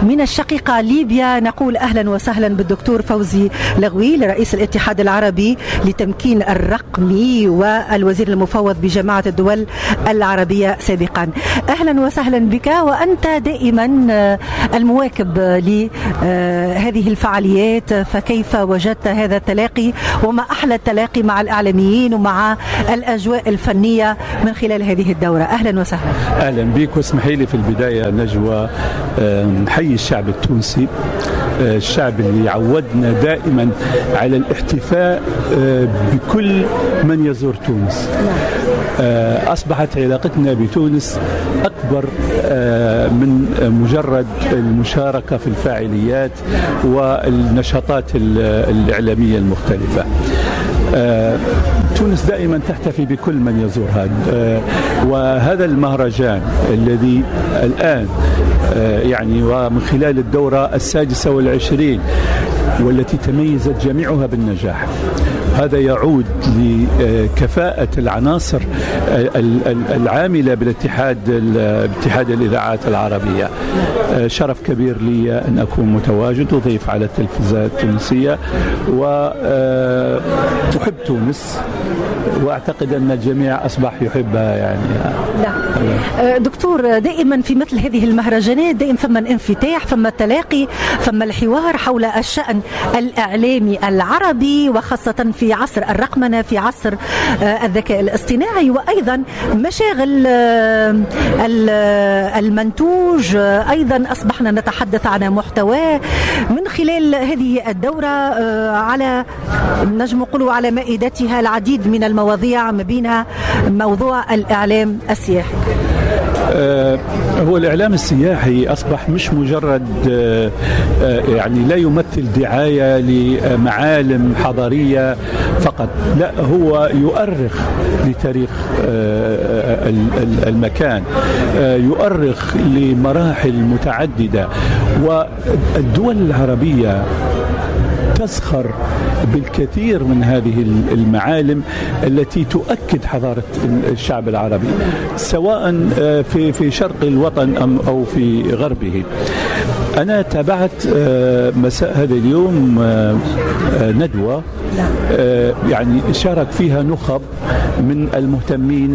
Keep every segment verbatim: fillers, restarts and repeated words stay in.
من الشقيقة ليبيا نقول أهلا وسهلا بالدكتور فوزي لغويل رئيس الاتحاد العربي لتمكين الرقمي والوزير المفوض بجامعة الدول العربية سابقا. أهلا وسهلا بك، وأنت دائما المواكب لهذه الفعاليات، فكيف وجدت هذا التلاقي وما أحلى التلاقي مع الإعلاميين ومع الأجواء الفنية من خلال هذه الدورة؟ أهلا وسهلا. أهلا بك، واسمحي لي في البداية نجوى نحيي الشعب التونسي، الشعب اللي عودنا دائما على الاحتفاء بكل من يزور تونس. أصبحت علاقتنا بتونس أكبر من مجرد المشاركة في الفعاليات والنشاطات الإعلامية المختلفة. تونس دائما تحتفي بكل من يزورها، وهذا المهرجان الذي الآن يعني ومن خلال الدورة السادسة والعشرين والتي تميزت جميعها بالنجاح، هذا يعود لكفاءة العناصر العاملة بالاتحاد اتحاد الإذاعات العربية. شرف كبير لي أن أكون متواجد وضيف على التلفزيون التونسية، وأحب تونس وأعتقد أن الجميع أصبح يحبها يعني. نعم دكتور، دائما في مثل هذه المهرجانات دائما ثم انفتاح، ثم تلاقي، ثم الحوار حول الشأن الإعلامي العربي، وخاصة في عصر الرقمنة، في عصر الذكاء الاصطناعي، وأيضا مشاغل المنتوج أيضا أصبحنا نتحدث عن محتوى من خلال هذه الدورة. على نجم نقولوا على مائدتها العديد من المواضيع، ما بينها موضوع الإعلام السياحي. آه هو الإعلام السياحي أصبح مش مجرد آه يعني لا يمثل دعاية لمعالم حضارية فقط، لا هو يؤرخ لتاريخ آه المكان، آه يؤرخ لمراحل متعددة، والدول العربية تزخر بالكثير من هذه المعالم التي تؤكد حضارة الشعب العربي، سواء في في شرق الوطن أو في غربه. أنا تابعت مساء هذا اليوم ندوة يعني شارك فيها نخب من المهتمين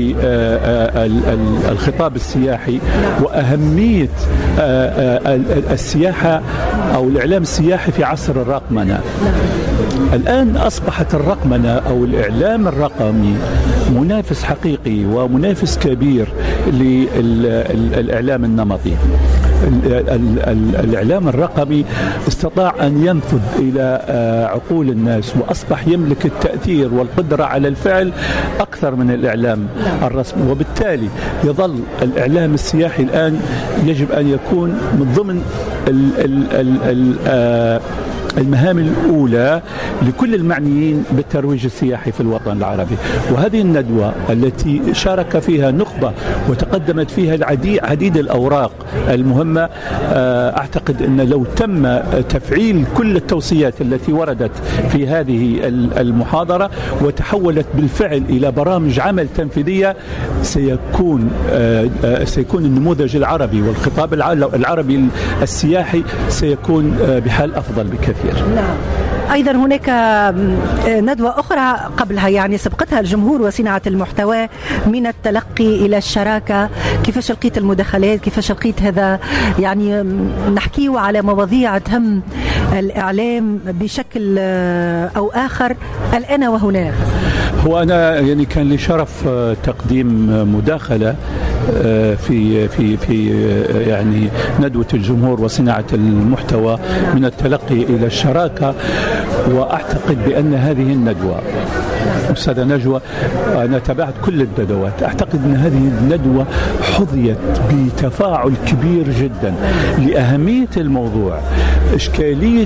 بالخطاب السياحي وأهمية السياحة أو الإعلام السياحي في عصر الرقمنة. الآن أصبحت الرقمنة أو الإعلام الرقمي منافس حقيقي ومنافس كبير للإعلام النمطي. الإعلام الرقمي استطاع أن ينفذ إلى عقول الناس، وأصبح يملك التأثير والقدرة على الفعل أكثر من الإعلام الرسمي، وبالتالي يظل الإعلام السياحي الآن يجب أن يكون من ضمن ال ال ال ال المهام الأولى لكل المعنيين بالترويج السياحي في الوطن العربي. وهذه الندوة التي شارك فيها نخبة وتقدمت فيها العديد عديد الأوراق المهمة، أعتقد أن لو تم تفعيل كل التوصيات التي وردت في هذه المحاضرة وتحولت بالفعل إلى برامج عمل تنفيذية، سيكون سيكون النموذج العربي والخطاب العربي السياحي سيكون بحال أفضل بكثير. نعم. أيضا هناك ندوة أخرى قبلها يعني سبقتها الجمهور وصناعة المحتوى، من التلقي إلى الشراكة. كيفاش لقيت المداخلات؟ كيفاش لقيت هذا؟ يعني نحكيه على مواضيع تهم الإعلام بشكل أو آخر الآن وهنا. هو أنا يعني كان لي شرف تقديم مداخلة في في في يعني ندوة الجمهور وصناعة المحتوى، من التلقي إلى الشراكة. وأعتقد بأن هذه الندوة أستاذة نجوى، أنا تابعت كل الندوات، أعتقد أن هذه الندوة حظيت بتفاعل كبير جدا لأهمية الموضوع، إشكالية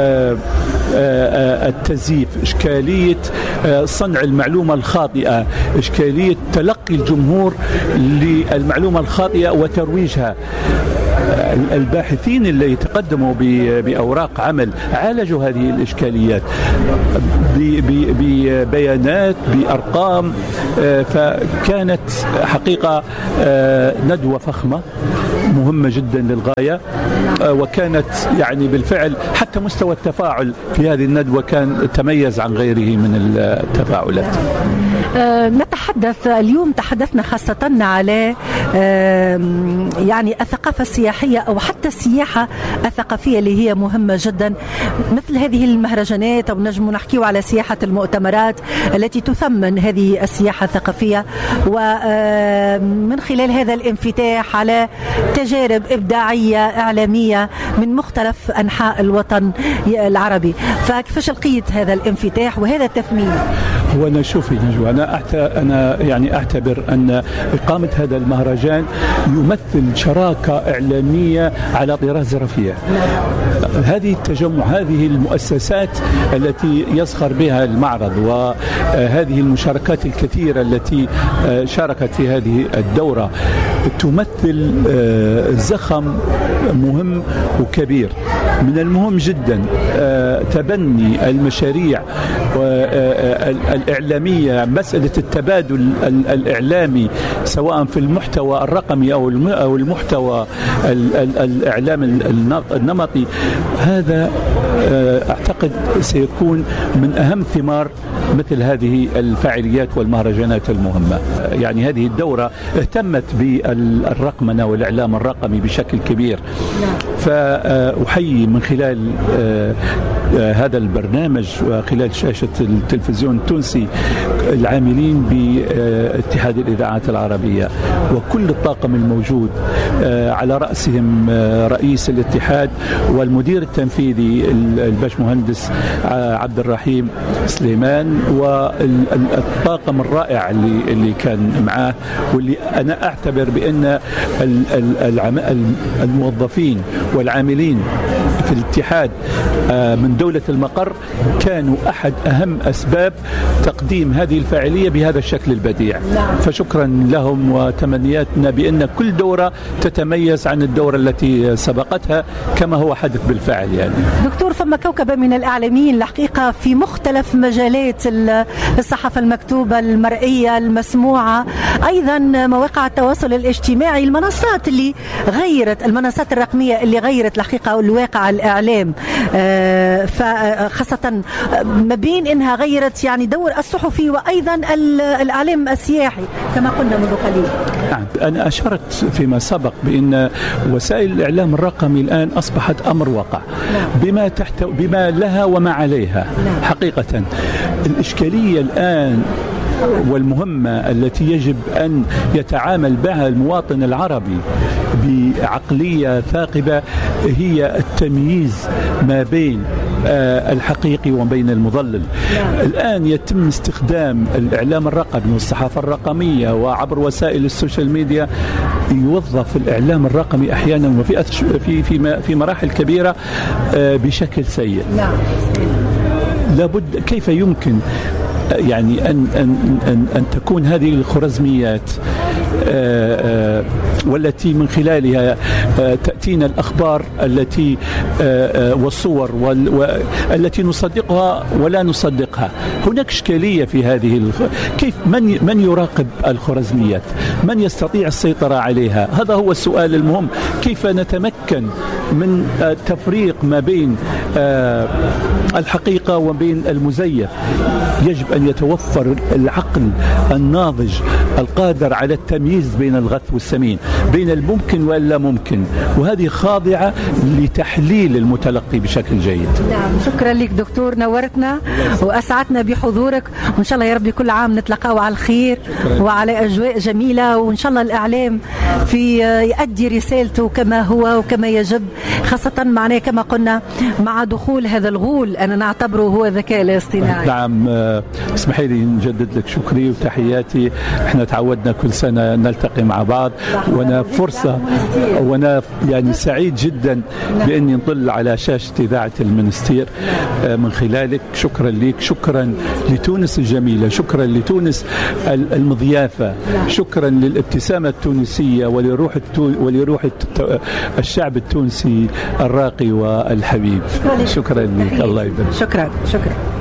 التزييف، إشكالية صنع المعلومة الخاطئة، إشكالية تلقي الجمهور للمعلومة الخاطئة وترويجها. الباحثين اللي يتقدموا بأوراق عمل عالجوا هذه الإشكاليات ببيانات بأرقام، فكانت حقيقة ندوة فخمة مهمة جدا للغاية، وكانت يعني بالفعل حتى مستوى التفاعل في هذه الندوة كان تميز عن غيره من التفاعلات. نتحدث اليوم، تحدثنا خاصة على يعني الثقافة السياحية أو حتى السياحة الثقافية اللي هي مهمة جدا، مثل هذه المهرجانات، أو نجم نحكيه على سياحة المؤتمرات التي تثمن هذه السياحة الثقافية، ومن خلال هذا الانفتاح على تجارب إبداعية إعلامية من مختلف أنحاء الوطن العربي. فكيفاش لقيت هذا الانفتاح وهذا التثمين؟ هو أنا شوفي نجوى، أنا أنا يعني أعتبر أن إقامة هذا المهرجان يمثل شراكة إعلامية على طراز رفيع. هذه التجمع، هذه المؤسسات التي يزخر بها المعرض، وهذه المشاركات الكثيرة التي شاركت في هذه الدورة تمثل زخم مهم وكبير. من المهم جدا تبني المشاريع الإعلامية، مسألة التبادل الإعلامي سواء في المحتوى الرقمي أو المحتوى الإعلام النمطي. هذا أعتقد سيكون من أهم ثمار مثل هذه الفعاليات والمهرجانات المهمة. يعني هذه الدورة اهتمت بالرقمنة والإعلام الرقمي بشكل كبير، فأحيي من خلال هذا البرنامج وخلال شاشة التلفزيون التونسي العاملين باتحاد الإذاعات العربية وكل الطاقم الموجود، على رأسهم رئيس الاتحاد والمدير التنفيذي الباشمهندس عبد الرحيم سليمان، والطاقم الرائع اللي اللي كان معاه، واللي أنا أعتبر بأن الموظفين والعاملين في الاتحاد من دولة المقر كانوا أحد أهم أسباب تقديم هذه الفاعلية بهذا الشكل البديع. فشكرا لهم، وتمنياتنا بأن كل دورة تتميز عن الدورة التي سبقتها كما هو حدث بالفعل. يعني دكتور، ثم كوكبة من الإعلاميين الحقيقة في مختلف مجالات الصحافة المكتوبة، المرئية، المسموعة، أيضا مواقع التواصل الاجتماعي، المنصات اللي غيرت، المنصات الرقمية اللي غيرت الحقيقة الواقع الإعلام، فخاصة ما بين إنها غيرت يعني دور الصحفي وأيضا الإعلام السياحي كما قلنا منذ قليل. نعم، أنا أشرت فيما سبق بأن وسائل الإعلام الرقمي الآن أصبحت أمر واقع بما تحت بما لها وما عليها. حقيقة الإشكالية الآن والمهمة التي يجب أن يتعامل بها المواطن العربي بعقلية ثاقبة هي التمييز ما بين الحقيقي وبين المضلل. الآن يتم استخدام الإعلام الرقمي والصحافة الرقمية وعبر وسائل السوشيال ميديا، يوظف الإعلام الرقمي أحيانا وفي في في في مراحل كبيرة بشكل سيء. لابد، كيف يمكن يعني أن أن أن أن تكون هذه الخوارزميات والتي من خلالها تأتينا الأخبار التي والصور والتي نصدقها ولا نصدقها. هناك إشكالية في هذه الخ... كيف من من يراقب الخوارزميات؟ من يستطيع السيطرة عليها؟ هذا هو السؤال المهم. كيف نتمكن من التفريق ما بين الحقيقة وبين المزيف؟ يجب أن يتوفر العقل الناضج القادر على التمييز بين الغث والسمين، بين الممكن واللا ممكن، وهذه خاضعة لتحليل المتلقي بشكل جيد. نعم، شكرا لك دكتور، نورتنا وأسعدنا بحضورك، وإن شاء الله يا ربي كل عام نتلقاو على الخير وعلى أجواء جميلة، وإن شاء الله الإعلام في يؤدي رسالته كما هو وكما يجب، خاصة معناه كما قلنا مع دخول هذا الغول أنا نعتبره هو الذكاء الاصطناعي. نعم، اسمحي لي نجدد لك شكري وتحياتي. احنا تعودنا كل سنة نلتقي مع بعض، وانا فرصة وانا يعني سعيد جدا باني نطل على شاشة اذاعة المنستير من خلالك. شكرا لك، شكرا لتونس الجميلة، شكرا لتونس المضيافة، شكرا للابتسامة التونسية ولروح التو... ولروح الت... الشعب التونسي الراقي والحبيب. شكرا لك، الله يبارك. شكرا شكرا.